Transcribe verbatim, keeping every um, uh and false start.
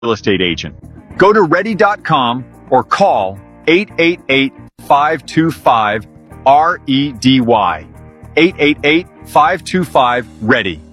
real estate agent. Go to ready dot com or call eight eight eight, five two five, R E D Y. eight eight eight, five two five, READY.